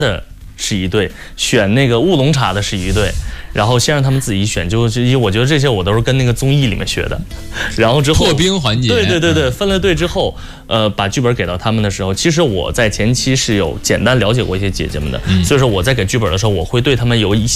的是一队，选那个乌龙茶的是一队，然后先让他们自己选，因为我觉得这些我都是跟那个综艺里面学的，然后之后破冰环节， 对，分了队之后，把剧本给到他们的时候，其实我在前期是有简单了解过一些姐姐们的，所以说我在给剧本的时候，我会对他们有一些